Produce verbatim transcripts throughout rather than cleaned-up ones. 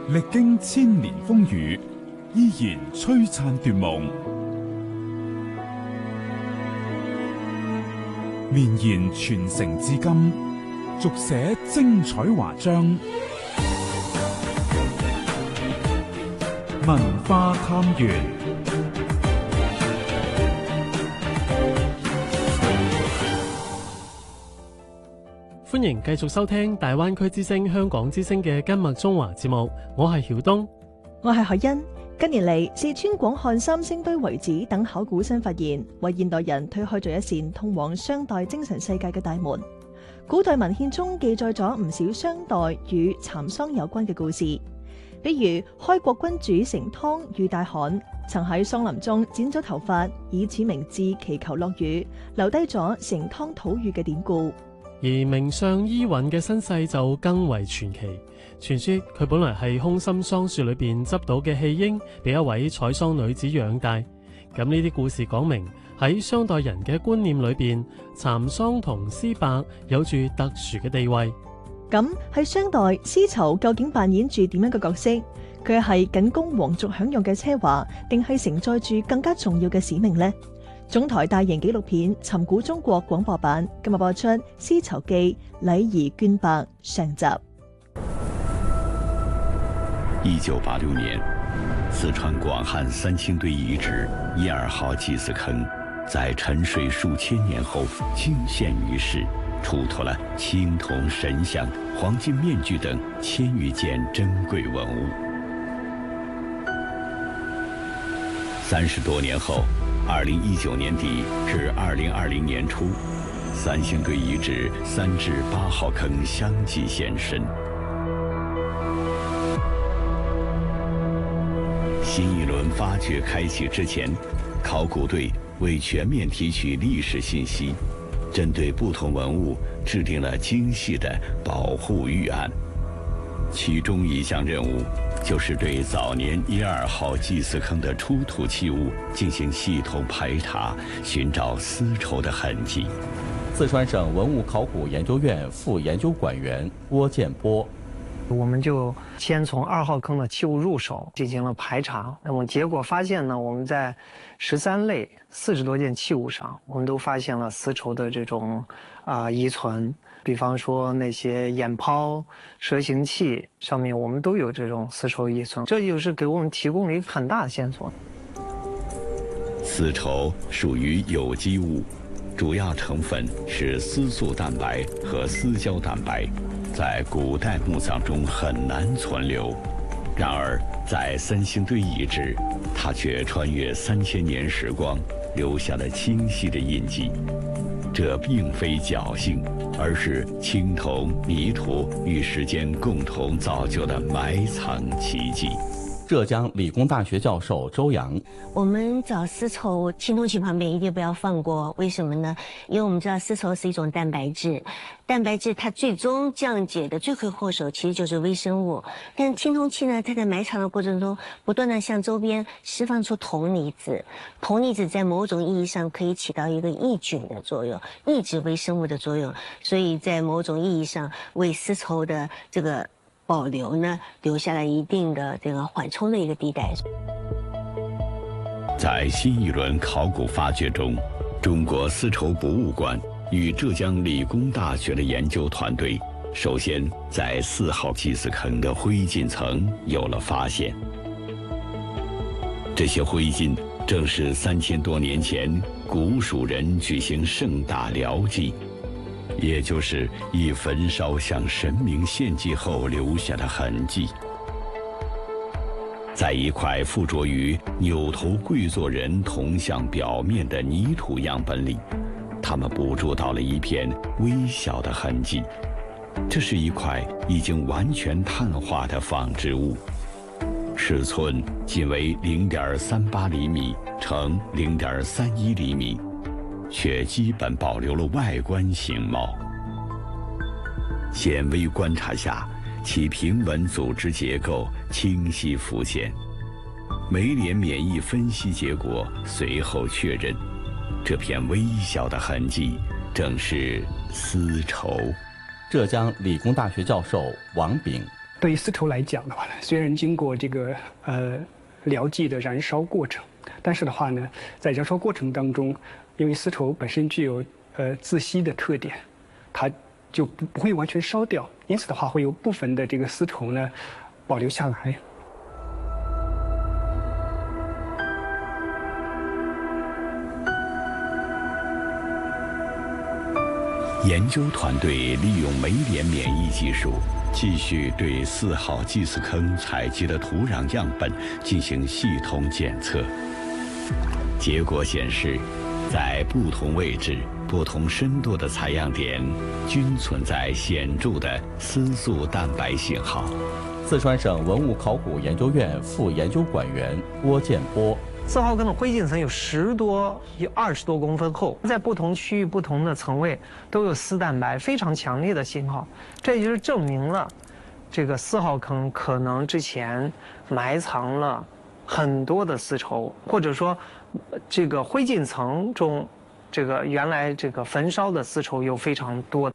歷經千年風雨，依然璀璨奪夢，綿延傳承至今，續寫精彩華章。文化探源， 歡迎繼續收聽大灣區之聲香港之聲嘅今麥中華節目，我係曉東， 我係海欣。近年嚟，四川廣漢三星堆遺址等考古新發現，為現代人推開咗一扇通往商代精神世界嘅大門。古代文獻中記載咗唔少商代與蠶桑有關嘅故事，比如開國君主成湯遇大旱，曾喺桑林中剪咗頭髮，以此名志祈求落雨，留低咗成湯討雨嘅典故。 而名相伊尹嘅身世就更為傳奇。傳說佢本來係空心桑樹裏邊執到嘅棄嬰，俾一位採桑女子養大。咁呢啲故事講明喺商代人嘅觀念裏邊，蠶桑同絲帛有住特殊嘅地位。 咁喺商代，絲綢究竟扮演住點樣嘅角色？佢係僅供皇族享用嘅奢華，定係承載住更加重要嘅使命呢？總台大型紀錄片《尋古中國》廣播版今日播出《絲綢記》禮儀絹帛上集。 一九八六年，四川廣漢三星堆遺址一二號祭祀坑，在沉睡數千年後驚現於世，出土了青銅神像、黃金面具等千餘件珍貴文物。三十多年後，二零一九年底至二零二零年初，三星堆遺址三至八號坑相繼現身。新一輪發掘開啟之前，考古隊為全面提取歷史信息，針對不同文物制定了精細的保護預案。其中一項任務就是對早年一二號祭祀坑的出土器物進行系統排查，尋找絲綢的痕跡。 四川省文物考古研究院副研究管員郭建波， 我們就先從二號坑的器物入手，進行了排查。那麼結果發現呢，我們在十三類四十多件器物上，我們都發現了絲綢的這種啊遺存。比方說那些眼泡、蛇形器上面，我們都有這種絲綢遺存，這就是給我們提供了一個很大的線索。 絲綢屬於有機物，主要成分是絲素蛋白和絲膠蛋白，在古代墓葬中很難存留。然而，在三星堆遺址，它卻穿越三千年時光，留下了清晰的印記。這並非僥倖，而是青銅、泥土與時間共同造就的埋藏奇蹟。 浙江理工大學教授周陽， 我們找絲綢青銅器旁邊一定不要放過，為什麼呢？因為我們知道絲綢是一種蛋白質，蛋白質它最終降解的罪魁禍首其實就是微生物，但青銅器呢，它在埋藏的過程中不斷地向周邊釋放出銅離子，銅離子在某種意義上可以起到一個抑菌的作用，抑制微生物的作用，所以在某種意義上為絲綢的這個保留呢，留下了一定的這個緩衝的一個地帶。 在新一輪考古發掘中，中國絲綢博物館與浙江理工大學的研究團隊，首先在四號祭祀坑的灰燼層有了發現。這些灰燼正是三千多年前古蜀人舉行盛大療祭，也就是以焚燒向神明獻祭後留下的痕跡。在一塊附着於扭頭跪坐人銅像表面的泥土樣本裡，他們捕捉到了一片微小的痕跡。這是一塊已經完全碳化的紡織物，尺寸僅為零點三八厘米乘零點三一厘米，卻基本保留了外觀形貌。顯微觀察下，其平穩組織結構清晰浮現。酶聯免疫分析結果隨後確認，這片微小的痕跡正是絲綢。 浙江理工大學教授王炳， 对于丝绸来讲的话呢，虽然经过这个呃疗剂的燃烧过程，但是的话呢，在燃烧过程当中，因为丝绸本身具有呃自吸的特点，它就不不会完全烧掉，因此的话会有部分的这个丝绸呢保留下来。 研究团队利用酶联免疫技术，继续对四号祭祀坑采集的土壤样本进行系统检测。结果显示，在不同位置、不同深度的采样点，均存在显著的丝素蛋白信号。 四川省文物考古研究院副研究管员郭建波。 四号坑的灰烬层有十多、有二十多公分厚，在不同区域、不同的层位都有丝蛋白非常强烈的信号，这也就是证明了这个四号坑可能之前埋藏了很多的丝绸，或者说这个灰烬层中，这个原来这个焚烧的丝绸有非常多。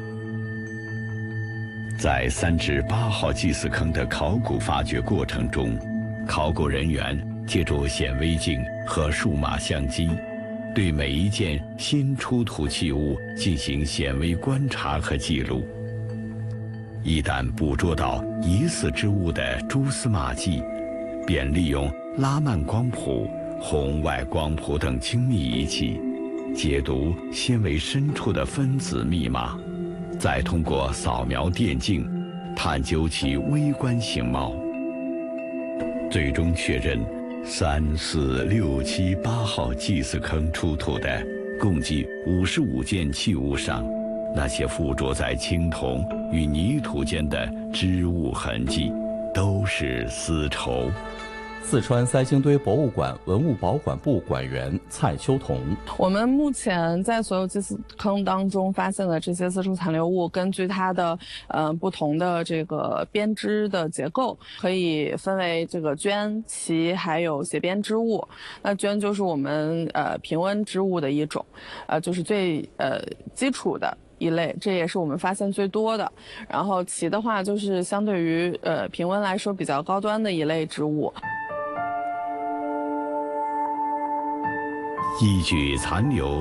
在三至八号祭祀坑的考古发掘过程中，考古人员借助显微镜和数码相机，对每一件新出土器物进行显微观察和记录。一旦捕捉到疑似之物的蛛丝马迹，便利用拉曼光谱、红外光谱等精密仪器，解读纤维深处的分子密码，再通过扫描电镜，探究其微观形貌，最终确认三、四、六、七、八号祭祀坑出土的共计五十五件器物上，那些附着在青铜与泥土间的织物痕迹，都是丝绸。 四川三星堆博物馆文物保管部馆员蔡秋彤： 我们目前在所有祭祀坑当中发现的这些丝绸残留物，根据它的呃不同的这个编织的结构，可以分为这个绢、旗还有斜编织物。那绢就是我们呃平温织物的一种，呃就是最呃基础的一类，这也是我们发现最多的。然后旗的话，就是相对于呃平温来说比较高端的一类织物。 依据残留